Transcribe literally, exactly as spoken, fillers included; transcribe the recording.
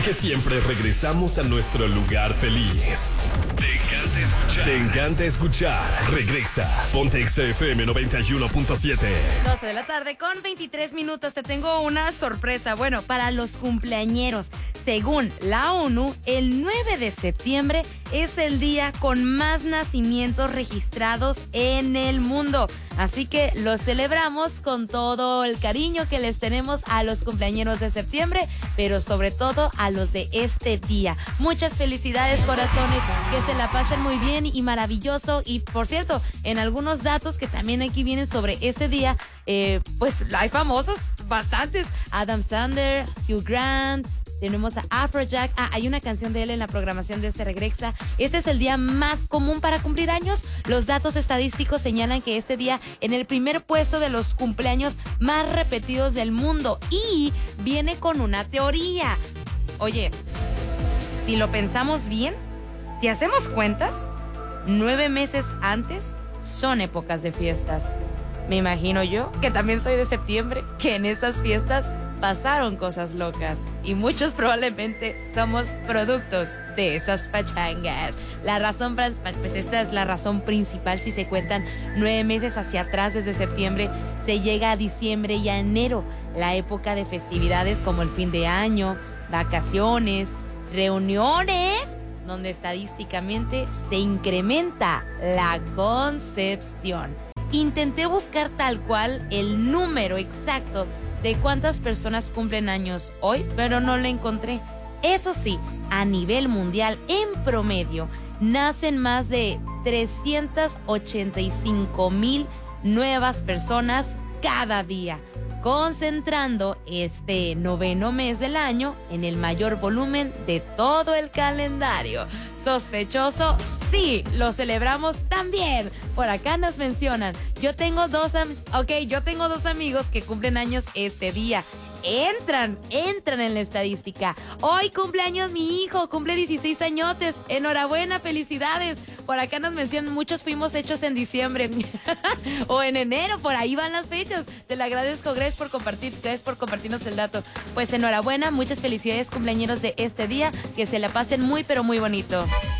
Porque siempre regresamos a nuestro lugar feliz. Te encanta escuchar. Te encanta escuchar. Regresa. Ponte Exa F M noventa y uno punto siete. doce de la tarde con veintitrés minutos. Te tengo una sorpresa. Bueno, para los cumpleañeros. Según la ONU, el nueve de septiembre es el día con más nacimientos registrados en el mundo. Así que lo celebramos con todo el cariño que les tenemos a los cumpleañeros de septiembre, pero sobre todo a los de este día. Muchas felicidades, corazones, que se la pasen muy bien y maravilloso. Y por cierto, en algunos datos que también aquí vienen sobre este día, eh, pues hay famosos, bastantes. Adam Sandler, Hugh Grant. Tenemos a Afrojack. Ah, hay una canción de él en la programación de este Regresa. Este es el día más común para cumplir años. Los datos estadísticos señalan que este día en el primer puesto de los cumpleaños más repetidos del mundo. Y viene con una teoría. Oye, si lo pensamos bien, si hacemos cuentas, nueve meses antes son épocas de fiestas. Me imagino yo, que también soy de septiembre, que en esas fiestas pasaron cosas locas y muchos probablemente somos productos de esas pachangas. La razón, pues esta es la razón principal. Si se cuentan nueve meses hacia atrás desde septiembre, se llega a diciembre y a enero, la época de festividades como el fin de año, vacaciones, reuniones, donde estadísticamente se incrementa la concepción. Intenté buscar tal cual el número exacto de cuántas personas cumplen años hoy, pero no lo encontré. Eso sí, a nivel mundial, en promedio, nacen más de trescientos ochenta y cinco mil nuevas personas cada día, concentrando este noveno mes del año en el mayor volumen de todo el calendario. Sospechoso, sí, lo celebramos también. Por acá nos mencionan, yo tengo dos am- ok, yo tengo dos amigos que cumplen años este día. Entran, entran en la estadística. Hoy cumpleaños mi hijo, cumple dieciséis añotes. Enhorabuena, felicidades. Por acá nos mencionan, muchos fuimos hechos en diciembre o en enero, por ahí van las fechas. Te lo agradezco, Grace, por compartir, Grace, por compartirnos el dato. Pues enhorabuena, muchas felicidades, cumpleañeros de este día. Que se la pasen muy, pero muy bonito.